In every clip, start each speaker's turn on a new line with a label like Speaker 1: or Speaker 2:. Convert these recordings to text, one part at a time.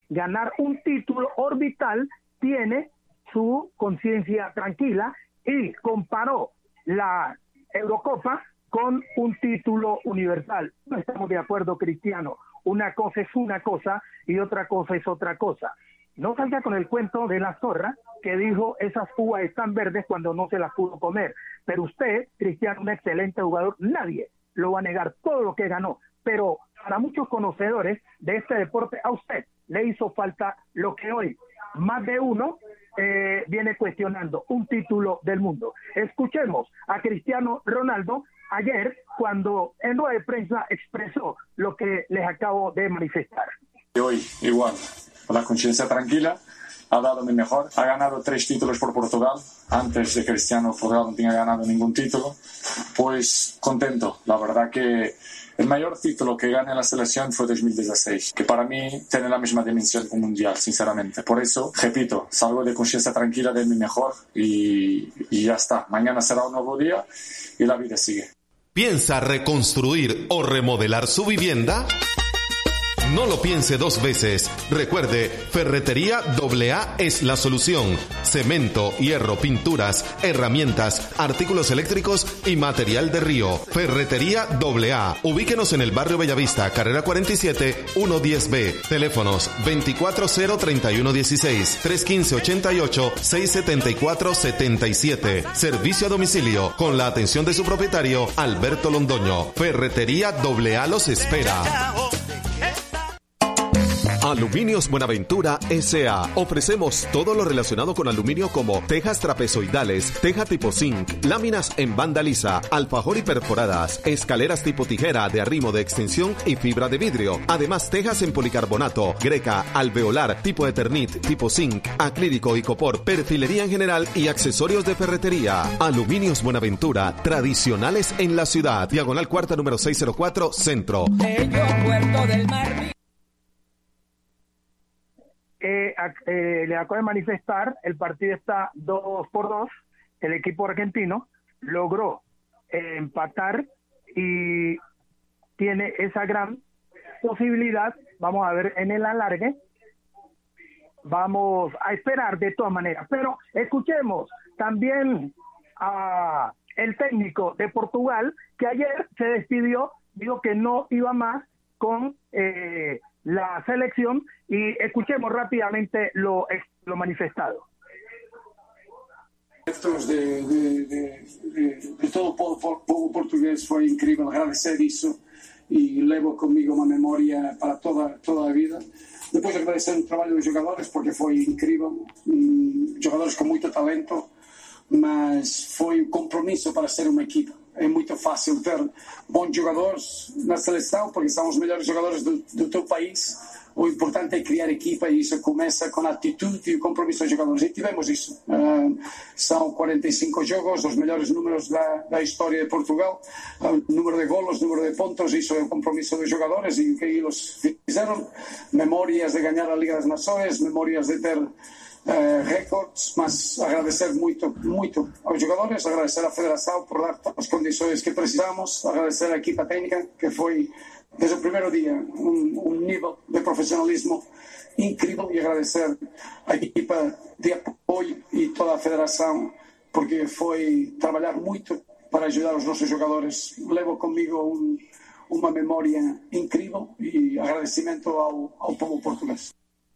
Speaker 1: ganar un título orbital, tiene su conciencia tranquila, y comparó la Eurocopa con un título universal. No estamos de acuerdo, Cristiano. Una cosa es una cosa y otra cosa es otra cosa. No salga con el cuento de la zorra que dijo esas uvas están verdes cuando no se las pudo comer. Pero usted, Cristiano, un excelente jugador, nadie lo va a negar todo lo que ganó. Pero para muchos conocedores de este deporte, a usted le hizo falta lo que hoy más de uno viene cuestionando, un título del mundo. Escuchemos a Cristiano Ronaldo ayer cuando en rueda de prensa expresó lo que les acabo de manifestar.
Speaker 2: Hoy igual, con la conciencia tranquila, ha dado mi mejor, ha ganado 3 títulos por Portugal, antes de Cristiano Portugal no tenía ganado ningún título, pues contento, la verdad que el mayor título que gané en la selección fue 2016, que para mí tiene la misma dimensión que un mundial, sinceramente. Por eso, repito, salgo de conciencia tranquila de mi mejor y ya está. Mañana será un nuevo día y la vida sigue.
Speaker 3: ¿Piensa reconstruir o remodelar su vivienda? No lo piense 2 veces. Recuerde, Ferretería AA es la solución. Cemento, hierro, pinturas, herramientas, artículos eléctricos y material de río. Ferretería AA. Ubíquenos en el barrio Bellavista, carrera 47, 110B. Teléfonos 240-3116, 315-88-674-77. Servicio a domicilio con la atención de su propietario, Alberto Londoño. Ferretería AA los espera. Aluminios Buenaventura S.A. Ofrecemos todo lo relacionado con aluminio como tejas trapezoidales, teja tipo zinc, láminas en banda lisa, alfajor y perforadas, escaleras tipo tijera de arrimo de extensión y fibra de vidrio. Además, tejas en policarbonato, greca, alveolar, tipo Eternit, tipo zinc, acrílico y copor, perfilería en general y accesorios de ferretería. Aluminios Buenaventura, tradicionales en la ciudad. Diagonal Cuarta número 604, Centro.
Speaker 1: Puerto del Mar. Le acabo de manifestar, el partido está 2-2, el equipo argentino logró empatar y tiene esa gran posibilidad. Vamos a ver en el alargue, vamos a esperar de todas maneras, pero escuchemos también a el técnico de Portugal, que ayer se despidió, dijo que no iba más con la selección, y escuchemos rápidamente lo manifestado.
Speaker 4: De todo o povo português foi incrível, agradecer isso e levo comigo uma memória para toda a vida. Depois agradecer o trabalho dos jogadores, porque foi incrível, jogadores com muito talento, mas foi um compromisso para ser uma equipa. É muito fácil ter bons jogadores na seleção, porque são os melhores jogadores do teu país. O importante é criar equipa, e isso começa com a atitude e o compromisso dos jogadores. E tivemos isso. São 45 jogos, os melhores números da história de Portugal. Número de golos, número de pontos, isso é o compromisso dos jogadores e o que eles fizeram. Memórias de ganhar a Liga das Nações, memórias de ter recordes, mas agradecer muito aos jogadores, agradecer à Federação por dar as condições que precisamos, agradecer à equipa técnica, que foi desde o primeiro dia um nível de profissionalismo incrível, e agradecer à equipa de apoio e toda a Federação, porque foi trabalhar muito para ajudar os nossos jogadores. Levo comigo uma memória incrível e agradecimento ao povo português.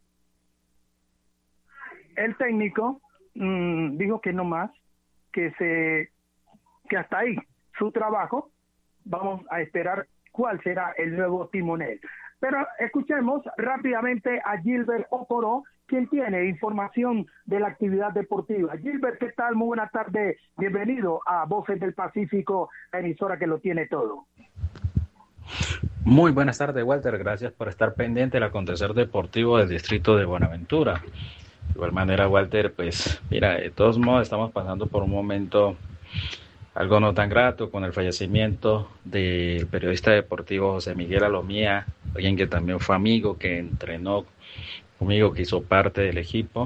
Speaker 1: El técnico dijo que no más, que hasta ahí su trabajo. Vamos a esperar cuál será el nuevo timonel. Pero escuchemos rápidamente a Gilbert Okoro, quien tiene información de la actividad deportiva. Gilbert, ¿qué tal? Muy buena tarde. Bienvenido a Voces del Pacífico, la emisora que lo tiene todo.
Speaker 5: Muy buenas tardes, Walter. Gracias por estar pendiente del acontecer deportivo del distrito de Buenaventura. De igual manera, Walter, pues mira, de todos modos estamos pasando por un momento algo no tan grato con el fallecimiento del periodista deportivo José Miguel Alomía, alguien que también fue amigo, que entrenó conmigo, que hizo parte del equipo.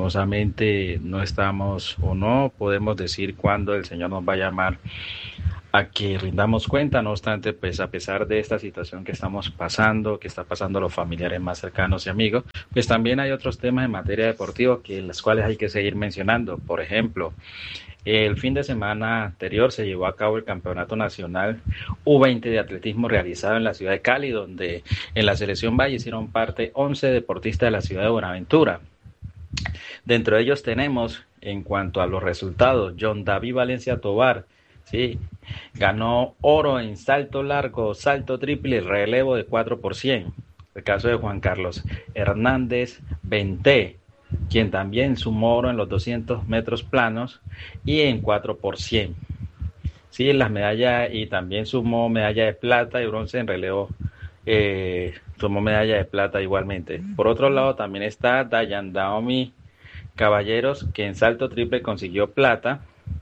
Speaker 5: Lastimosamente no estamos o no podemos decir cuándo el Señor nos va a llamar a que rindamos cuenta. No obstante, pues a pesar de esta situación que estamos pasando, que está pasando a los familiares más cercanos y amigos, pues también hay otros temas en materia deportiva que las cuales hay que seguir mencionando. Por ejemplo, el fin de semana anterior se llevó a cabo el Campeonato Nacional U20 de atletismo realizado en la ciudad de Cali, donde en la selección Valle hicieron parte 11 deportistas de la ciudad de Buenaventura. Dentro de ellos tenemos, en cuanto a los resultados, John David Valencia Tovar, ¿sí? Ganó oro en salto largo, salto triple y relevo de 4%. El caso de Juan Carlos Hernández Benté, quien también sumó oro en los 200 metros planos y en 4%. Sí, en las medallas, y también sumó medalla de plata y bronce en relevo, sumó medalla de plata igualmente. Por otro lado también está Dayan Daomi Caballeros, que en salto triple consiguió plata,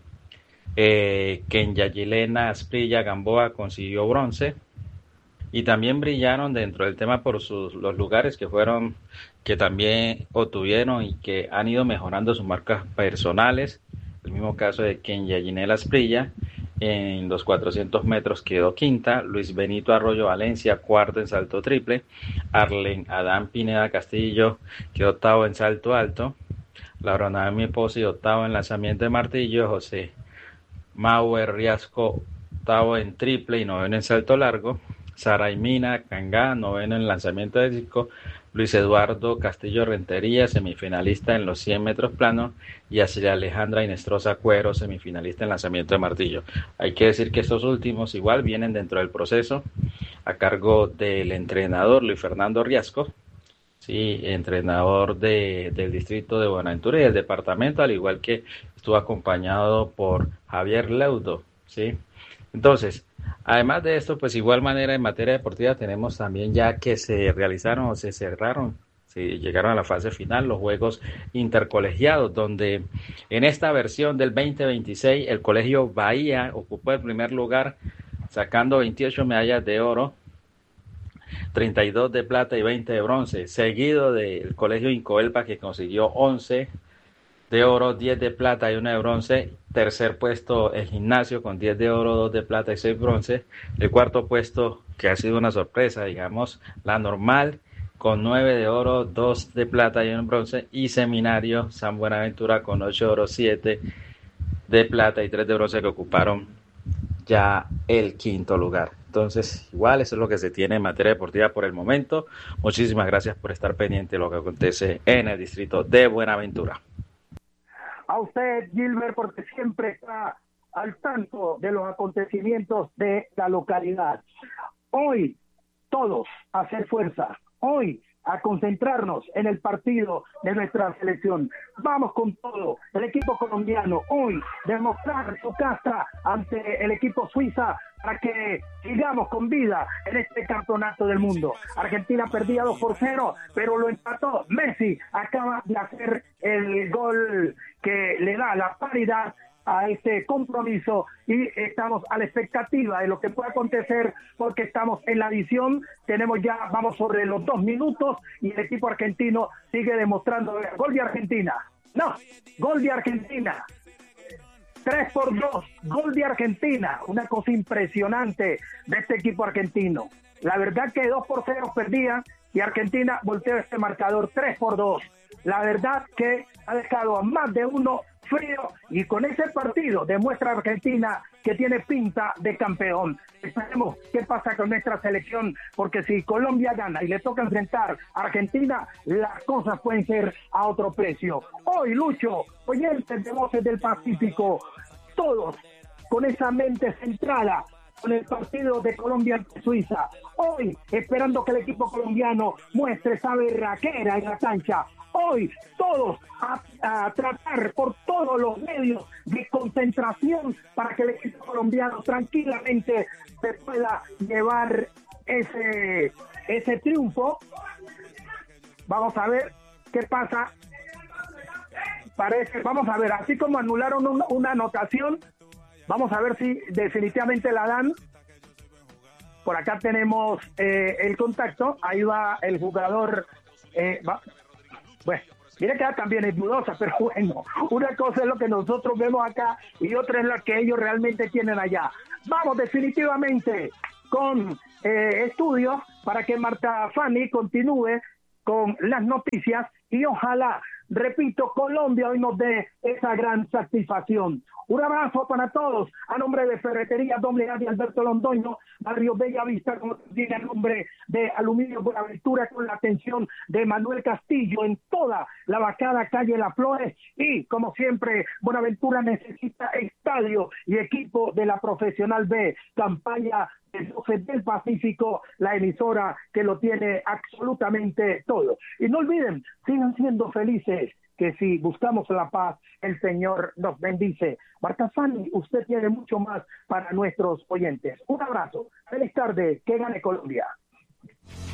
Speaker 5: Kenya Yelena Asprilla Gamboa consiguió bronce, y también brillaron dentro del tema por los lugares que también obtuvieron y que han ido mejorando sus marcas personales. El mismo caso de Kenya Yelena Asprilla, en los 400 metros quedó quinta, Luis Benito Arroyo Valencia cuarto en salto triple, Arlen Adán Pineda Castillo quedó octavo en salto alto, Laura Naomi Pozzi octavo en lanzamiento de martillo, José Mauer Riasco octavo en triple y noveno en salto largo, Saraimina Cangá noveno en lanzamiento de disco, Luis Eduardo Castillo Rentería semifinalista en los 100 metros planos, y Ashley Alejandra Inestrosa Cuero semifinalista en lanzamiento de martillo. Hay que decir que estos últimos igual vienen dentro del proceso a cargo del entrenador Luis Fernando Riasco, sí, entrenador del distrito de Buenaventura y del departamento, al igual que estuvo acompañado por Javier Leudo, ¿sí? Entonces, además de esto, pues igual manera en materia deportiva tenemos también ya que se realizaron o se cerraron, sí, llegaron a la fase final los Juegos Intercolegiados, donde en esta versión del 2026 el Colegio Bahía ocupó el primer lugar sacando 28 medallas de oro, 32 de plata y 20 de bronce, seguido del Colegio Incoelpa, que consiguió 11 de oro, 10 de plata y 1 de bronce. Tercer puesto el Gimnasio con 10 de oro, 2 de plata y 6 de bronce. El cuarto puesto, que ha sido una sorpresa, digamos, la Normal con 9 de oro, 2 de plata y 1 de bronce. Y Seminario San Buenaventura con 8 de oro, 7 de plata y 3 de bronce, que ocuparon ya el quinto lugar. Entonces, igual eso es lo que se tiene en materia deportiva por el momento. Muchísimas gracias por estar pendiente de lo que acontece en el distrito de Buenaventura.
Speaker 1: A usted, Gilbert, porque siempre está al tanto de los acontecimientos de la localidad. Hoy, todos a hacer fuerza. Hoy, a concentrarnos en el partido de nuestra selección. Vamos con todo. El equipo colombiano hoy demostrar su casta ante el equipo Suiza para que sigamos con vida en este campeonato del mundo. Argentina perdía 2-0, pero lo empató. Messi acaba de hacer el gol que le da la paridad a este compromiso, y estamos a la expectativa de lo que pueda acontecer, porque estamos en la adición, vamos sobre los 2 minutos y el equipo argentino sigue demostrando. Gol de Argentina, gol de Argentina, 3-2, gol de Argentina, una cosa impresionante de este equipo argentino. La verdad que 2-0 perdía y Argentina volteó este marcador 3-2. La verdad que ha dejado a más de uno frío, y con ese partido demuestra Argentina que tiene pinta de campeón. Esperemos qué pasa con nuestra selección, porque si Colombia gana y le toca enfrentar a Argentina, las cosas pueden ser a otro precio. Hoy, Lucho, oyentes de Voces del Pacífico, todos con esa mente centrada con el partido de Colombia ante Suiza. Hoy, esperando que el equipo colombiano muestre esa berraquera en la cancha. Hoy, todos a tratar por todos los medios de concentración para que el equipo colombiano tranquilamente se pueda llevar ese triunfo. Vamos a ver qué pasa. Vamos a ver, así como anularon una anotación, vamos a ver si definitivamente la dan. Por acá tenemos el contacto. Ahí va el jugador. Bueno, mira que también es dudosa, pero bueno, una cosa es lo que nosotros vemos acá y otra es la que ellos realmente tienen allá. vamos definitivamente con estudios para que Marta Fanny continúe con las noticias y ojalá, repito, Colombia hoy nos dé esa gran satisfacción. Un abrazo para todos, a nombre de Ferretería Doble A de Alberto Londoño, Barrio Bella Vista, como dice el nombre de Aluminio Buenaventura, con la atención de Manuel Castillo en toda la vacada calle Las Flores, y como siempre, Buenaventura necesita estadio y equipo de la Profesional B, campaña del Pacífico, la emisora que lo tiene absolutamente todo. Y no olviden, sigan siendo felices, que si buscamos la paz, el Señor nos bendice. Marta Fanny, usted tiene mucho más para nuestros oyentes. Un abrazo, feliz tarde, que gane Colombia.